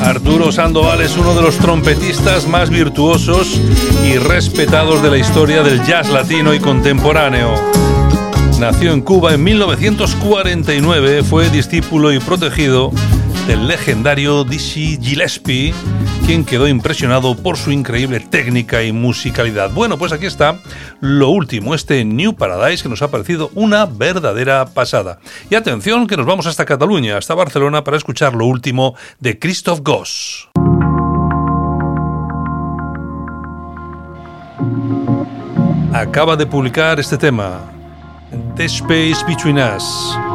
Arturo Sandoval es uno de los trompetistas más virtuosos y respetados de la historia del jazz latino y contemporáneo. Nació en Cuba en 1949, fue discípulo y protegido del legendario Dizzy Gillespie, quien quedó impresionado por su increíble técnica y musicalidad. Bueno, pues aquí está lo último, este New Paradise, que nos ha parecido una verdadera pasada. Y atención, que nos vamos hasta Cataluña, hasta Barcelona, para escuchar lo último de Christoph Goss. Acaba de publicar este tema, The Space Between Us.